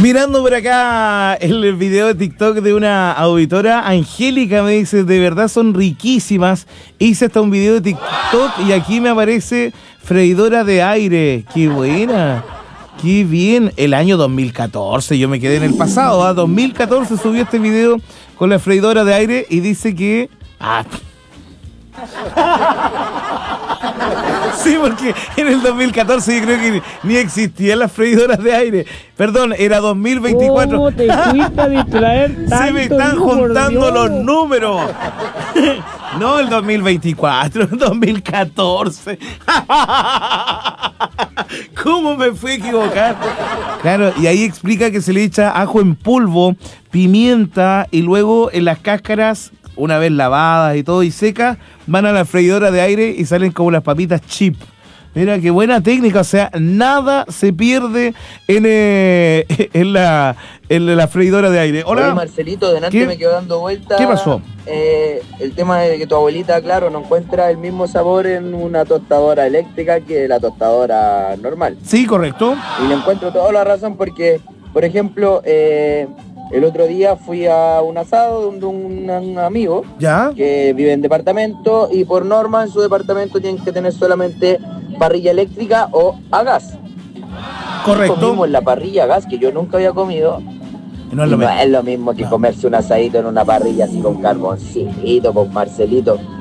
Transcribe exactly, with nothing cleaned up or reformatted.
Mirando por acá el video de TikTok de una auditora, Angélica me dice, de verdad son riquísimas. Hice hasta un video de TikTok y aquí me aparece freidora de aire. ¡Qué buena! ¡Qué bien! El año dos mil catorce, yo me quedé en el pasado, ¿eh? dos mil catorce subió este video con la freidora de aire y dice que... Ah. Sí, porque en el dos mil catorce yo creo que ni existían las freidoras de aire. Perdón, era dos mil veinticuatro. ¿Cómo te fuiste a distraer tanto? Se me están hijo, juntando los números. No, el dos mil veinticuatro, el dos mil catorce. ¿Cómo me fui a equivocar? Claro, y ahí explica que se le echa ajo en polvo, pimienta y luego en las cáscaras, una vez lavadas y todo y secas, van a la freidora de aire y salen como las papitas chip. Mira, qué buena técnica, o sea, nada se pierde en, eh, en, la, en la freidora de aire. Hola. Oye, Marcelito, delante ¿Qué? me quedó dando vuelta. ¿Qué pasó? Eh, el tema de que tu abuelita, claro, no encuentra el mismo sabor en una tostadora eléctrica que la tostadora normal. Sí, correcto. Y le encuentro toda la razón porque, por ejemplo, eh, el otro día fui a un asado de un, un amigo ¿Ya? que vive en departamento y por norma en su departamento tienen que tener solamente parrilla eléctrica o a gas. Correcto. Comimos la parrilla a gas que yo nunca había comido. No es Y lo no mismo. es lo mismo que No. comerse un asadito en una parrilla así con carboncito, con Marcelito.